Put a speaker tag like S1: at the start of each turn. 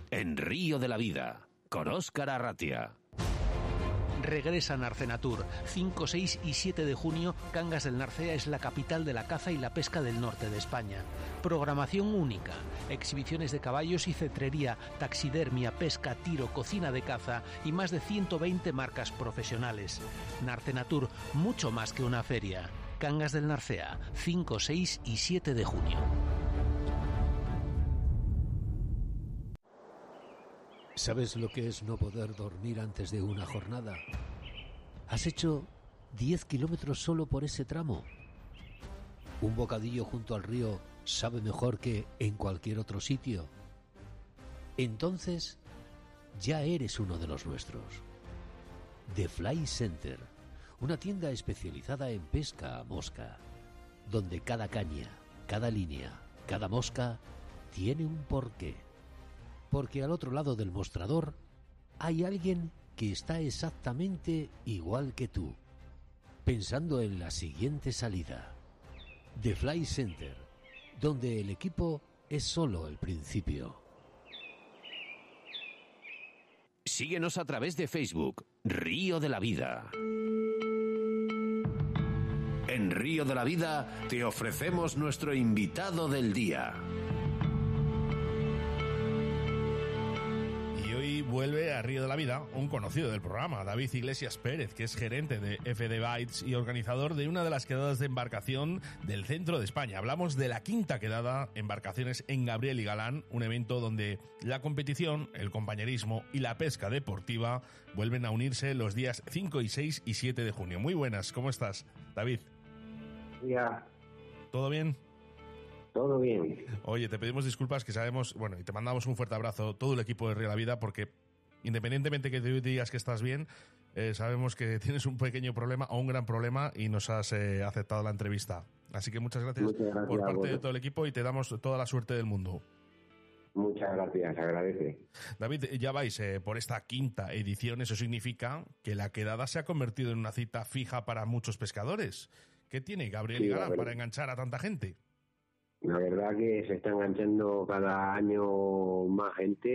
S1: en Río de la Vida, con Óscar Arratia.
S2: Regresa Narcenatur. 5, 6 y 7 de junio, Cangas del Narcea es la capital de la caza y la pesca del norte de España. Programación única, exhibiciones de caballos y cetrería, taxidermia, pesca, tiro, cocina de caza y más de 120 marcas profesionales. Narcenatur, mucho más que una feria. Cangas del Narcea, 5, 6 y 7 de junio.
S3: ¿Sabes lo que es no poder dormir antes de una jornada? ¿Has hecho 10 kilómetros solo por ese tramo? ¿Un bocadillo junto al río sabe mejor que en cualquier otro sitio? Entonces, ya eres uno de los nuestros. The Fly Center, una tienda especializada en pesca a mosca, donde cada caña, cada línea, cada mosca tiene un porqué. Porque al otro lado del mostrador hay alguien que está exactamente igual que tú, pensando en la siguiente salida. The Fly Center, donde el equipo es solo el principio.
S1: Síguenos a través de Facebook, Río de la Vida. En Río de la Vida te ofrecemos nuestro invitado del día.
S4: Vuelve a Río de la Vida un conocido del programa, David Iglesias Pérez, que es gerente de FD Bites y organizador de una de las quedadas de embarcación del centro de España. Hablamos de la quinta quedada Embarcaciones en Gabriel y Galán, un evento donde la competición, el compañerismo y la pesca deportiva vuelven a unirse los días 5 y 6 y 7 de junio. Muy buenas, ¿cómo estás, David?
S5: Ya.
S4: ¿Todo bien?
S5: Todo bien.
S4: Oye, te pedimos disculpas que sabemos, bueno, y te mandamos un fuerte abrazo todo el equipo de Río de la Vida, porque independientemente que te digas que estás bien, sabemos que tienes un pequeño problema o un gran problema y nos has aceptado la entrevista. Así que muchas gracias por parte de todo el equipo y te damos toda la suerte del mundo.
S5: Muchas gracias, agradece.
S4: David, ya vais por esta quinta edición, eso significa que la quedada se ha convertido en una cita fija para muchos pescadores. ¿Qué tiene Gabriel y Galán para enganchar a tanta gente?
S5: La verdad que se está enganchando cada año más gente